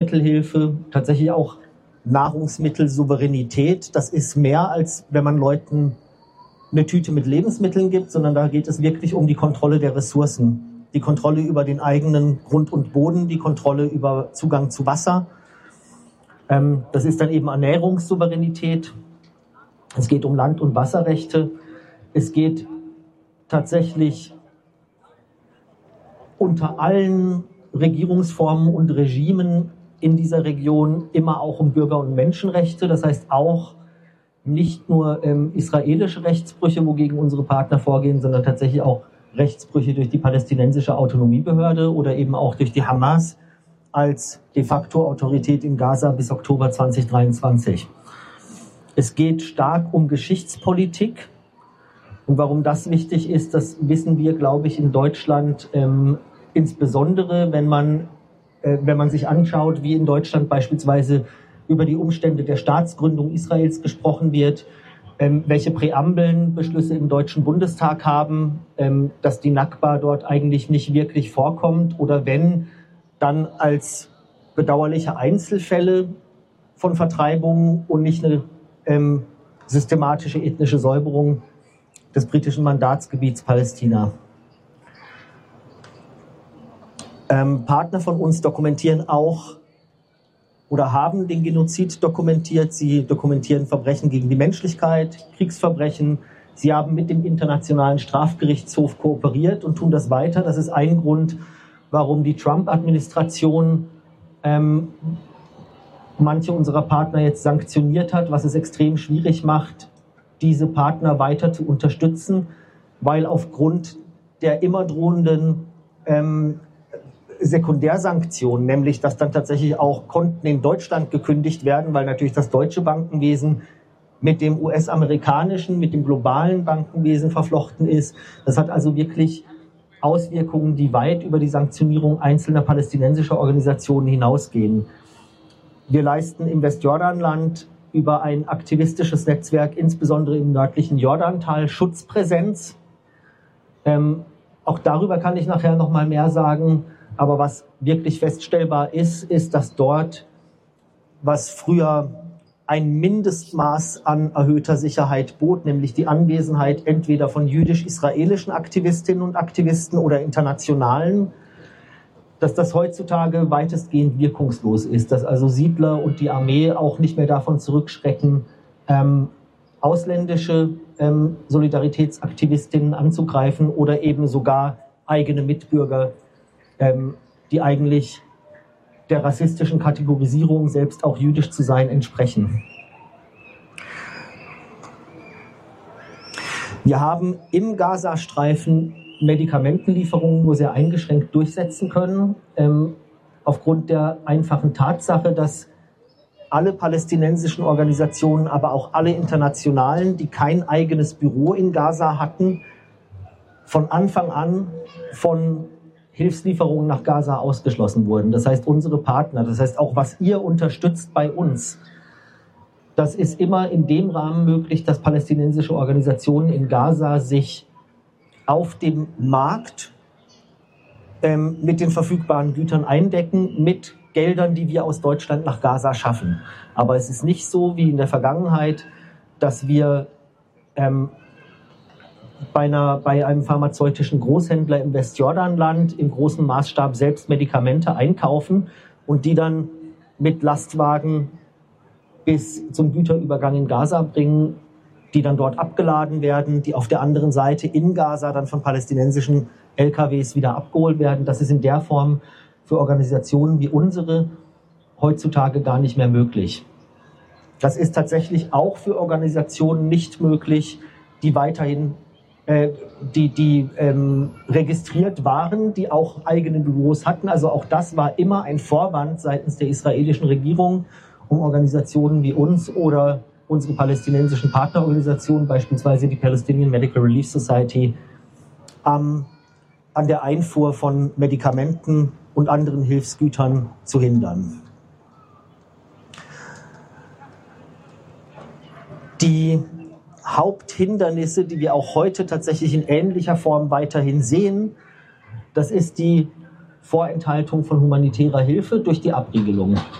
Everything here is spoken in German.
Lebensmittelhilfe, tatsächlich auch Nahrungsmittelsouveränität. Das ist mehr, als wenn man Leuten eine Tüte mit Lebensmitteln gibt, sondern da geht es wirklich um die Kontrolle der Ressourcen, die Kontrolle über den eigenen Grund und Boden, die Kontrolle über Zugang zu Wasser. Das ist dann eben Ernährungssouveränität. Es geht um Land- und Wasserrechte. Es geht tatsächlich unter allen Regierungsformen und Regimen in dieser Region immer auch um Bürger- und Menschenrechte. Das heißt auch nicht nur israelische Rechtsbrüche, wogegen unsere Partner vorgehen, sondern tatsächlich auch Rechtsbrüche durch die palästinensische Autonomiebehörde oder eben auch durch die Hamas als de facto Autorität in Gaza bis Oktober 2023. Es geht stark um Geschichtspolitik. Und warum das wichtig ist, das wissen wir, glaube ich, in Deutschland insbesondere, wenn man sich anschaut, wie in Deutschland beispielsweise über die Umstände der Staatsgründung Israels gesprochen wird, welche Präambelnbeschlüsse im Deutschen Bundestag haben, dass die Nakba dort eigentlich nicht wirklich vorkommt oder wenn, dann als bedauerliche Einzelfälle von Vertreibungen und nicht eine systematische ethnische Säuberung des britischen Mandatsgebiets Palästina. Partner von uns dokumentieren auch oder haben den Genozid dokumentiert. Sie dokumentieren Verbrechen gegen die Menschlichkeit, Kriegsverbrechen. Sie haben mit dem Internationalen Strafgerichtshof kooperiert und tun das weiter. Das ist ein Grund, warum die Trump-Administration manche unserer Partner jetzt sanktioniert hat, was es extrem schwierig macht, diese Partner weiter zu unterstützen, weil aufgrund der immer drohenden Sekundärsanktionen, nämlich dass dann tatsächlich auch Konten in Deutschland gekündigt werden, weil natürlich das deutsche Bankenwesen mit dem US-amerikanischen, mit dem globalen Bankenwesen verflochten ist. Das hat also wirklich Auswirkungen, die weit über die Sanktionierung einzelner palästinensischer Organisationen hinausgehen. Wir leisten im Westjordanland über ein aktivistisches Netzwerk, insbesondere im nördlichen Jordantal, Schutzpräsenz. Auch darüber kann ich nachher noch mal mehr sagen. Aber was wirklich feststellbar ist, dass dort, was früher ein Mindestmaß an erhöhter Sicherheit bot, nämlich die Anwesenheit entweder von jüdisch-israelischen Aktivistinnen und Aktivisten oder internationalen, dass das heutzutage weitestgehend wirkungslos ist, dass also Siedler und die Armee auch nicht mehr davon zurückschrecken, ausländische Solidaritätsaktivistinnen anzugreifen oder eben sogar eigene Mitbürger, die eigentlich der rassistischen Kategorisierung, selbst auch jüdisch zu sein, entsprechen. Wir haben im Gazastreifen Medikamentenlieferungen nur sehr eingeschränkt durchsetzen können, aufgrund der einfachen Tatsache, dass alle palästinensischen Organisationen, aber auch alle internationalen, die kein eigenes Büro in Gaza hatten, von Anfang an von Hilfslieferungen nach Gaza ausgeschlossen wurden. Das heißt, unsere Partner, das heißt auch, was ihr unterstützt bei uns, das ist immer in dem Rahmen möglich, dass palästinensische Organisationen in Gaza sich auf dem Markt mit den verfügbaren Gütern eindecken, mit Geldern, die wir aus Deutschland nach Gaza schaffen. Aber es ist nicht so wie in der Vergangenheit, dass wir bei einem pharmazeutischen Großhändler im Westjordanland im großen Maßstab selbst Medikamente einkaufen und die dann mit Lastwagen bis zum Güterübergang in Gaza bringen, die dann dort abgeladen werden, die auf der anderen Seite in Gaza dann von palästinensischen LKWs wieder abgeholt werden. Das ist in der Form für Organisationen wie unsere heutzutage gar nicht mehr möglich. Das ist tatsächlich auch für Organisationen nicht möglich, die weiterhin registriert waren, die auch eigene Büros hatten. Also auch das war immer ein Vorwand seitens der israelischen Regierung, um Organisationen wie uns oder unsere palästinensischen Partnerorganisationen, beispielsweise die Palestinian Medical Relief Society, an der Einfuhr von Medikamenten und anderen Hilfsgütern zu hindern. Die Haupthindernisse, die wir auch heute tatsächlich in ähnlicher Form weiterhin sehen, das ist die Vorenthaltung von humanitärer Hilfe durch die Abriegelung.